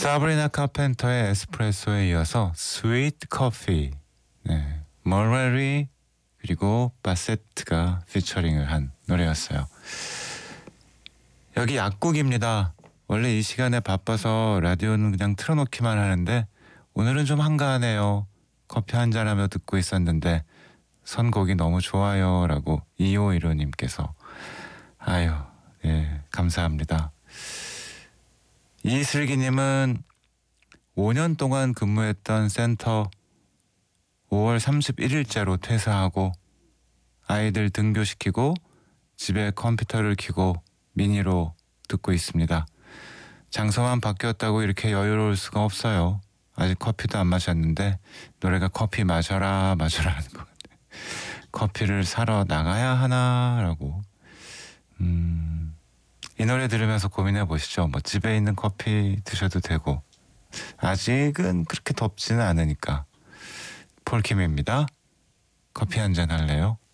사브리나 카펜터의 에스프레소에 이어서 스위트 커피, 머레리 그리고 바세트가 피처링을 한 노래였어요. 여기 약국입니다. 원래 이 시간에 바빠서 라디오는 그냥 틀어놓기만 하는데 오늘은 좀 한가하네요. 커피 한잔하며 듣고 있었는데 선곡이 너무 좋아요 라고 2515님께서 아유, 감사합니다. 이슬기님은 5년 동안 근무했던 센터 5월 31일째로 퇴사하고 아이들 등교시키고 집에 컴퓨터를 켜고 미니로 듣고 있습니다. 장소만 바뀌었다고 이렇게 여유로울 수가 없어요. 아직 커피도 안 마셨는데 노래가 커피 마셔라 마셔라 하는 것 같아요. 커피를 사러 나가야 하나라고. 이 노래 들으면서 고민해 보시죠. 뭐 집에 있는 커피 드셔도 되고 아직은 그렇게 덥지는 않으니까. 폴킴입니다. 커피 한잔 할래요?